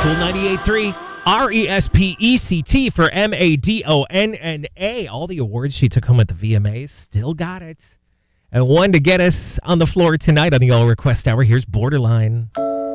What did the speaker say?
Cool 98.3, RESPECT for MADONNA. All the awards she took home at the VMAs, still got it. And one to get us on the floor tonight on the All Request Hour. Here's Borderline.